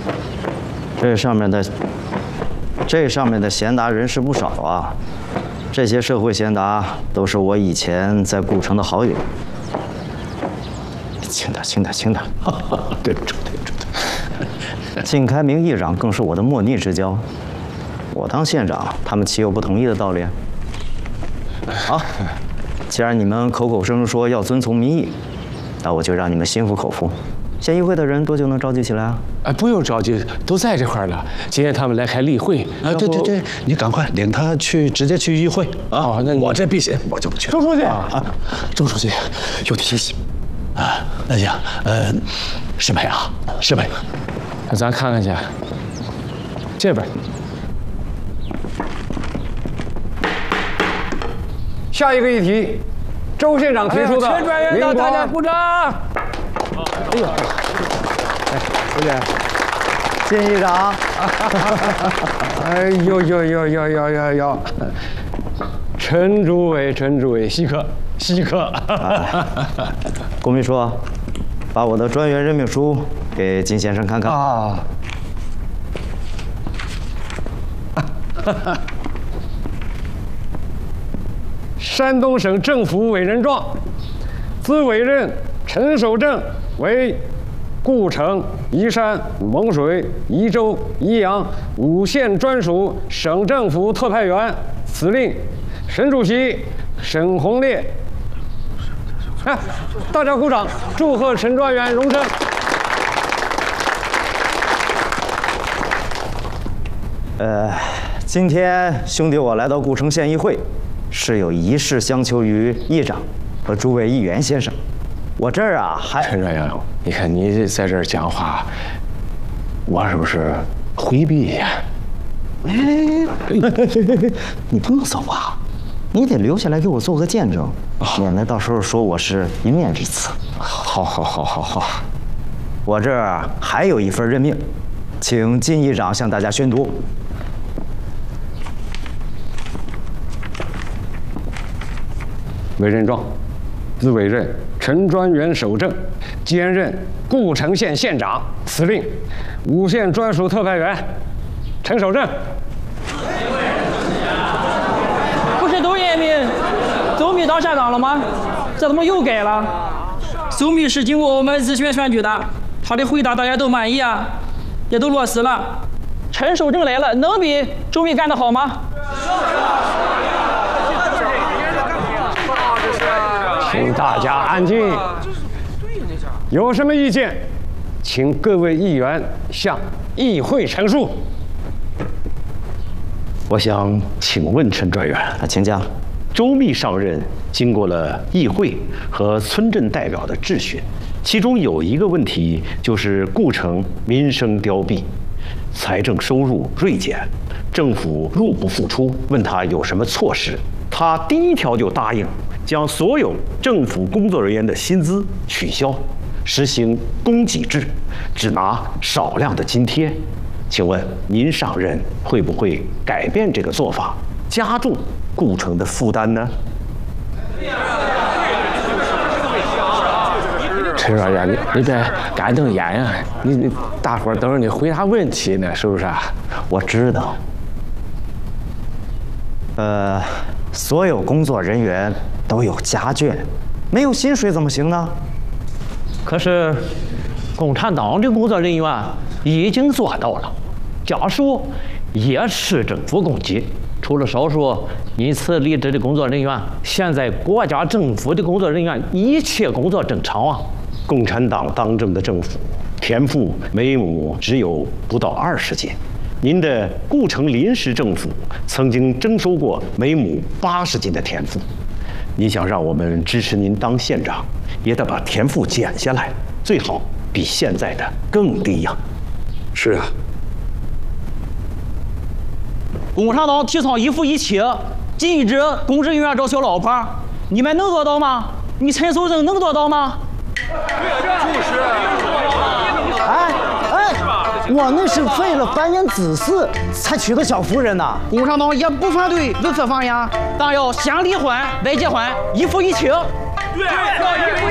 这上面的贤达人士不少啊，这些社会贤达都是我以前在顾城的好友。轻点，对不住。靳开明议长更是我的莫逆之交，我当县长，他们岂有不同意的道理？好，既然你们口口声声说要遵从民意，那我就让你们心服口服。县议会的人多久能召集起来啊？ 不用着急，都在这块儿了。今天他们来开例会。 对，你赶快领他直接去议会啊！ 哦，那我这避嫌，我就不去。 周书记周书记有提醒啊。那行，师妹啊，师妹， 那咱看看去，这边。 下一个议题，周县长提出的。 陈专员到大家鼓掌。 哎呦，有点，靳议长。 哎呦，陈主委，稀客。 龚秘书，把我的专员任命书给靳先生看看。 啊。山东省政府委任状，自委任陈守正为顾城、宜山、蒙水、宜州、宜阳5县专属省政府特派员司令。省主席沈鸿烈。大家鼓掌，祝贺陈专员荣升。 今天兄弟我来到顾城县议会，是有一事相求于议长和诸位议员先生。我这儿啊还…… 陈专员，你看你在这儿讲话，我是不是回避一下？ 你不能走啊，你得留下来给我做个见证，免得到时候说我是一面之词。 好。 我这儿还有一份任命，请靳议长向大家宣读。 委任状，自委任陈专员守正，兼任顾城县县长、司令，5县专属特派员陈守正。 不是都任命周密当县长了吗？这怎么又改了？周密是经过我们自选选举的，他的回答大家都满意啊，也都落实了。陈守正来了，能比周密干得好吗？ 请大家安静。有什么意见，请各位议员向议会陈述。 我想请问陈专员， 请讲。 周密上任，经过了议会和村镇代表的质询，其中有一个问题就是顾城民生凋敝，财政收入锐减，政府入不敷出，问他有什么措施，他第一条就答应将所有政府工作人员的薪资取消，实行供给制，只拿少量的津贴。请问您上任会不会改变这个做法，加重顾城的负担呢？ 陈专员，你别干瞪眼呀！你大伙儿等着你回答问题呢，是不是啊？ 我知道。所有工作人员都有家眷，没有薪水怎么行呢？ 可是，共产党的工作人员已经做到了，家属也吃政府公给。除了少数因此离职的工作人员，现在国家政府的工作人员一切工作正常啊。 共产党当政的政府，田赋每亩只有不到20斤。您的顾城临时政府曾经征收过每亩80斤的田赋，您想让我们支持您当县长，也得把田赋减下来，最好比现在的更低呀。 是啊。 共产党提倡一夫一妻，禁止公职人员找小老婆，你们能做到吗？你陈守正能做到吗？ 我那是为了繁衍子嗣才娶的小夫人呐。 共产党也不反对文字房呀，但要先离婚再结婚，一夫一妻。对，